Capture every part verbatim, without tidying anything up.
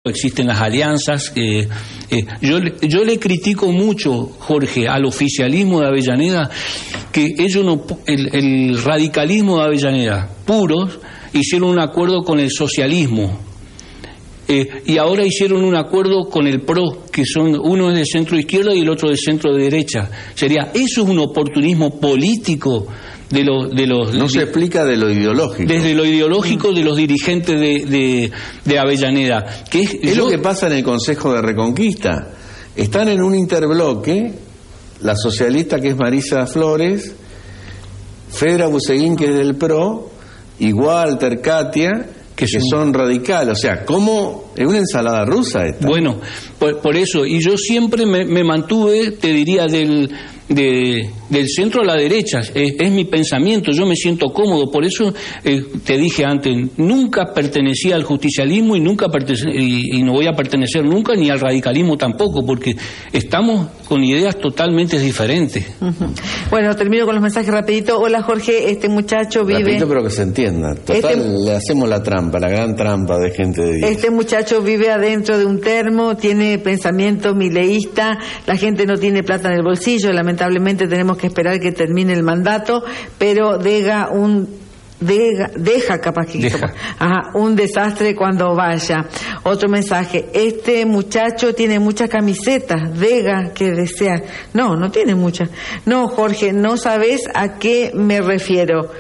existen las alianzas. Eh, eh, yo, yo le critico mucho, Jorge, al oficialismo de Avellaneda, que ellos no, el, el radicalismo de Avellaneda, puros, hicieron un acuerdo con el socialismo. Eh, y ahora hicieron un acuerdo con el P R O, que son uno es de centro izquierda y el otro de centro derecha. Sería, eso es un oportunismo político de los de los no de, se explica de lo ideológico. Desde lo ideológico de los dirigentes de, de, de Avellaneda. Que es es yo, lo que pasa en el Consejo de Reconquista. Están en un interbloque, la socialista que es Marisa Flores, Fedra Buseguín que es del P R O, y Walter, Katia, que, que son radicales. O sea, ¿cómo? Es una ensalada rusa esta. Bueno, por, por eso, y yo siempre me, me mantuve, te diría, del de, del centro a la derecha. Es, es mi pensamiento, yo me siento cómodo. Por eso eh, te dije antes, nunca pertenecía al justicialismo y nunca pertene- y, y no voy a pertenecer nunca ni al radicalismo tampoco, porque estamos con ideas totalmente diferentes. Uh-huh. Bueno, termino con los mensajes rapidito. Hola Jorge, este muchacho vive... Rapidito, pero que se entienda. Total, este... le hacemos la trampa, la gran trampa de gente de Dios. Este muchacho vive adentro de un termo, tiene pensamiento mileísta, la gente no tiene plata en el bolsillo, lamentablemente tenemos que esperar que termine el mandato, pero deja un deja, deja capaz que deja. Ajá, un desastre cuando vaya. Otro mensaje, este muchacho tiene muchas camisetas, Vega, que desea. No, no tiene muchas. No, Jorge, no sabes a qué me refiero.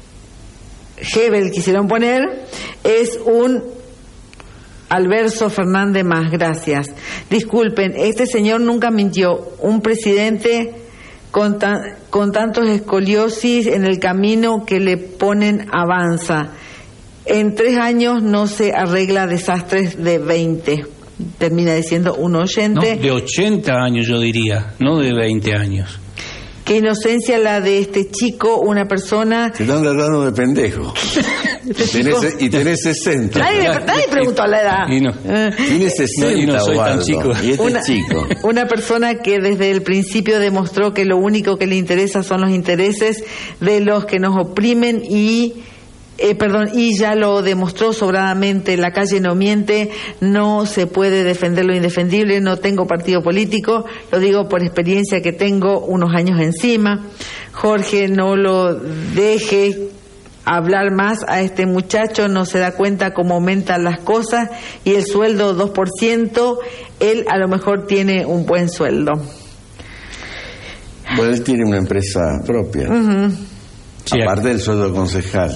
Hebel quisieron poner, es un Alberto Fernández más, gracias. Disculpen, este señor nunca mintió. Un presidente con, tan, con tantos escoliosis en el camino que le ponen avanza. En tres años no se arregla desastres de veinte. Termina diciendo un oyente. No, de ochenta años yo diría, no de veinte años. Qué inocencia la de este chico, una persona... Te están tratando de pendejo. Este y, tenés, chico... y tenés sesenta. Nadie, nadie preguntó la edad. Y no. Tiene sesenta, y no soy tan Waldo, chico. Y este una, es chico. Una persona que desde el principio demostró que lo único que le interesa son los intereses de los que nos oprimen y... Eh, perdón, y ya lo demostró sobradamente, la calle no miente, no se puede defender lo indefendible, no tengo partido político, lo digo por experiencia que tengo unos años encima. Jorge, no lo deje hablar más a este muchacho, no se da cuenta cómo aumentan las cosas y el sueldo dos por ciento, él a lo mejor tiene un buen sueldo. Bueno, él tiene una empresa propia, Uh-huh. Sí, aparte del sueldo de concejal.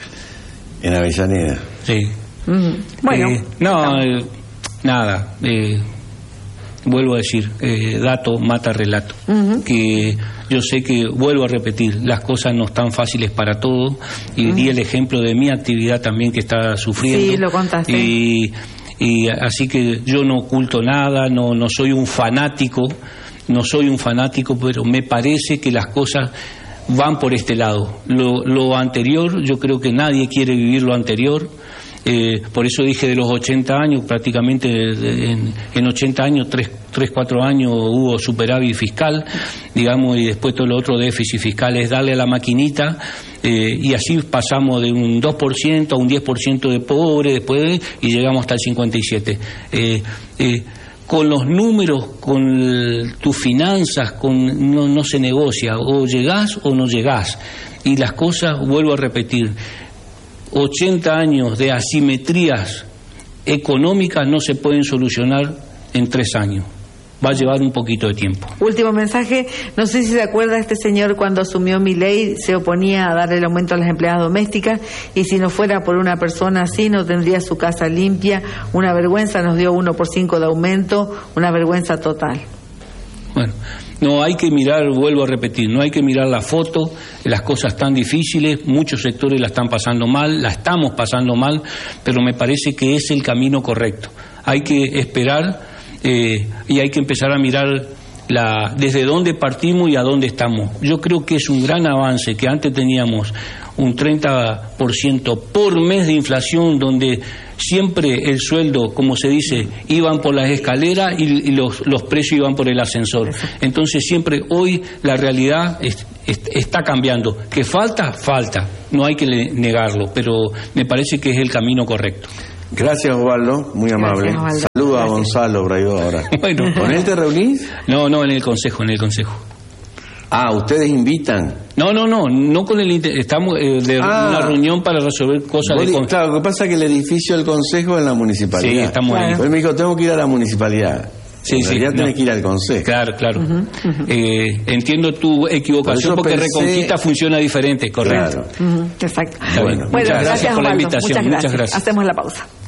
En Avellaneda. Sí. Uh-huh. Bueno. Eh, no, eh, nada. Eh, vuelvo a decir, eh, dato mata relato. Uh-huh. Que yo sé que, vuelvo a repetir, las cosas no están fáciles para todos. Y uh-huh. di el ejemplo de mi actividad también que está sufriendo. Sí, lo contaste. Y, y así que yo no oculto nada, no, no soy un fanático, no soy un fanático, pero me parece que las cosas van por este lado. Lo, lo anterior, yo creo que nadie quiere vivir lo anterior. Eh, por eso dije de los ochenta años, prácticamente en, en ochenta años, tres, cuatro años hubo superávit fiscal, digamos, y después todo lo otro déficit fiscal es darle a la maquinita, eh, y así pasamos de un dos por ciento a un diez por ciento de pobre, después de, y llegamos hasta el cincuenta y siete por ciento. Eh, eh, con los números, con el, tus finanzas, con no, no se negocia, o llegás o no llegás. Y las cosas, vuelvo a repetir, ochenta años de asimetrías económicas no se pueden solucionar en tres años. Va a llevar un poquito de tiempo. Último mensaje, no sé si se acuerda este señor cuando asumió Milei, se oponía a darle el aumento a las empleadas domésticas y si no fuera por una persona así no tendría su casa limpia, una vergüenza, nos dio uno por cinco de aumento, una vergüenza total. Bueno, no hay que mirar, vuelvo a repetir, no hay que mirar la foto, las cosas están difíciles, muchos sectores la están pasando mal, la estamos pasando mal, pero me parece que es el camino correcto. Hay que esperar eh, y hay que empezar a mirar la, desde dónde partimos y a dónde estamos. Yo creo que es un gran avance que antes teníamos un treinta por ciento por mes de inflación, donde siempre el sueldo, como se dice, iban por las escaleras y, y los, los precios iban por el ascensor. Entonces siempre, hoy la realidad es, es, está cambiando. ¿Que falta? Falta. No hay que negarlo, pero me parece que es el camino correcto. Gracias, Osvaldo, muy amable. Gracias, Osvaldo. a Gonzalo Braidó ahora. Bueno. ¿Con él te reunís? No, no, en el consejo, en el consejo. Ah, ¿ustedes invitan? No, no, no, no con el inter- estamos eh, de Ah. una reunión para resolver cosas Vos de di- con- Claro, lo que pasa es que el edificio del consejo es en la municipalidad. Sí, estamos ahí. Él me dijo, tengo que ir a la municipalidad. Sí, en sí, realidad tenés no. que ir al consejo. Claro, claro. Eh, entiendo tu equivocación Por eso porque pensé- Reconquista funciona diferente, correcto. Claro. Ujú, exacto. Bueno, Bueno, muchas gracias por la Osvaldo. invitación, Muchas muchas gracias. Hacemos la pausa.